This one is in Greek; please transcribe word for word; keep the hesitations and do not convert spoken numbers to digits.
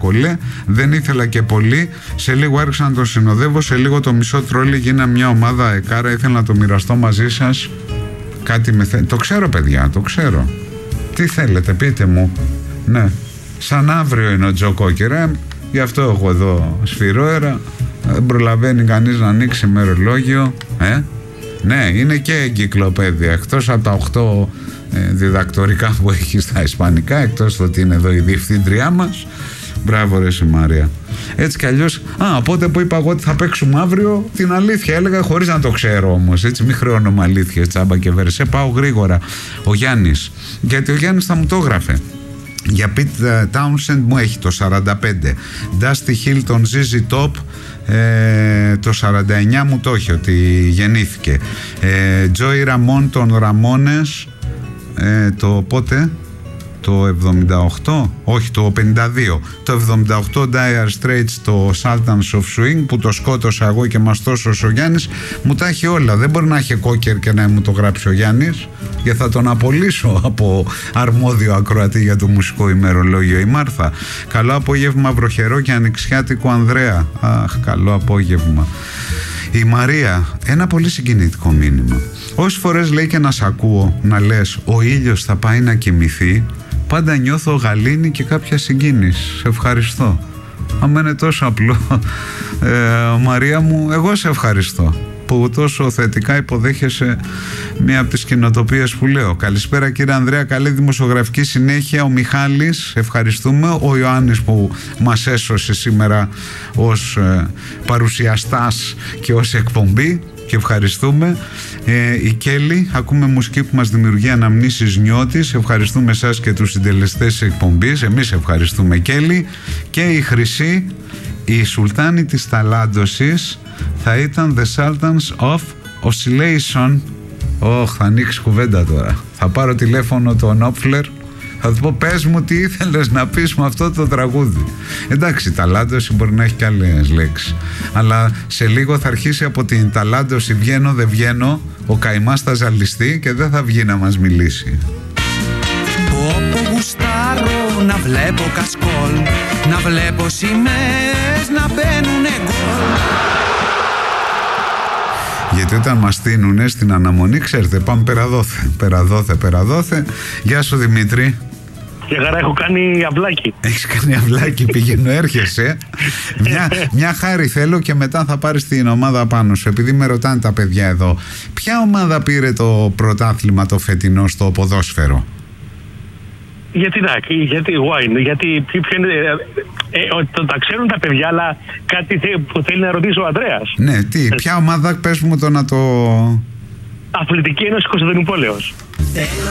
κολλέ, δεν ήθελα και πολύ. Σε λίγο άρχισα να τον συνοδεύω. Σε λίγο το μισό τρόλι γίνα μια ομάδα εκάρα. Ήθελα να το μοιραστώ μαζί σας. Κάτι με θε... Το ξέρω, παιδιά, το ξέρω. Τι θέλετε, πείτε μου. Ναι. Σαν αύριο είναι ο Τζο Κόκκερα. Γι' αυτό έχω εδώ σφυρόερα. Δεν προλαβαίνει κανείς να ανοίξει μερολόγιο. Ε? Ναι, είναι και εγκυκλοπαίδεια. Εκτός από τα οκτώ ε, διδακτορικά που έχει στα ισπανικά, εκτός ότι είναι εδώ η διευθύντριά μας. Μπράβο ρε η Μαρία. Έτσι κι αλλιώς. Α, οπότε που είπα εγώ ότι θα παίξουμε αύριο, την αλήθεια έλεγα χωρίς να το ξέρω όμως. Έτσι, μη χρεώνομαι αλήθειες, τσάμπα και βερσέ. Πάω γρήγορα. Ο Γιάννης. Γιατί ο Γιάννης θα μου το έγραφε. Για Pete Townsend μου έχει το σαράντα πέντε. Dusty Hill τον ζι ζι Top ε, το σαράντα εννιά μου το έχει, ότι γεννήθηκε. ε, Joey Ramone των Ramones ε, το πότε? Το εβδομήντα οκτώ, όχι το πενήντα δύο. Το εβδομήντα οκτώ Dire Straits, το Sultans of Swing, που το σκότωσα εγώ και μαστός ο Γιάννης. Μου τα έχει όλα. Δεν μπορεί να έχει κόκκερ και να μου το γράψει ο Γιάννης, και θα τον απολύσω από αρμόδιο ακροατή για το μουσικό ημερολόγιο. Η Μάρθα. Καλό απόγευμα βροχερό και ανοιξιάτικο Ανδρέα. Αχ, καλό απόγευμα. Η Μαρία, ένα πολύ συγκινητικό μήνυμα. Όσες φορές λέει και να σ' ακούω να λες ο ήλιος θα πάει να κοιμηθεί, πάντα νιώθω γαλήνη και κάποια συγκίνηση. Σε ευχαριστώ. Άμα είναι τόσο απλό, ε, Μαρία μου, εγώ σε ευχαριστώ που τόσο θετικά υποδέχεσαι μία από τις κοινοτοπίες που λέω. Καλησπέρα κύριε Ανδρέα, καλή δημοσιογραφική συνέχεια. Ο Μιχάλης, ευχαριστούμε. Ο Ιωάννης που μας έσωσε σήμερα ως ε, παρουσιαστάς και ως εκπομπή, και ευχαριστούμε. ε, η Κέλλη, ακούμε μουσική που μας δημιουργεί αναμνήσεις νιώτης. Ευχαριστούμε εσάς και τους συντελεστές της εκπομπής. Εμείς ευχαριστούμε, Κέλλη. Και η Χρυσή, η Σουλτάνη της Ταλάντωσης θα ήταν The Sultans of Oscillation. Ωχ, θα ανοίξει κουβέντα τώρα. Θα πάρω τηλέφωνο τον Όπφλερ, θα του πω πες μου τι ήθελες να πεις με αυτό το τραγούδι. Εντάξει, ταλάντωση μπορεί να έχει και άλλες λέξεις, αλλά σε λίγο θα αρχίσει από την ταλάντωση βγαίνω δεν βγαίνω, ο καημάς θα ζαλιστεί και δεν θα βγει να μας μιλήσει. Όπου γουστάρω να βλέπω κασκόλ, να βλέπω σημαίες να μπαίνουνε γκολ. Γιατί όταν μας στείνουνε στην αναμονή, ξέρετε, πάμε περαδόθε, περαδόθε, περαδόθε. Γεια σου Δημήτρη. Και χαρά, έχω κάνει αυλάκι. Έχεις κάνει αυλάκι, πηγαίνω, έρχεσαι. μια, μια χάρη θέλω και μετά θα πάρεις την ομάδα πάνω σου. Επειδή με ρωτάνε τα παιδιά εδώ, ποια ομάδα πήρε το πρωτάθλημα το φετινό στο ποδόσφαιρο? Γιατί να, γιατί wine, γιατί ποιο είναι, ε, ε, το, τα ξέρουν τα παιδιά, αλλά κάτι θε, που θέλει να ρωτήσει ο Ανδρέας. Ναι, τι, ποια ομάδα, πες μου το να το... Αθλητική Ένωση Κωνσταντινούπολεως. Θέλω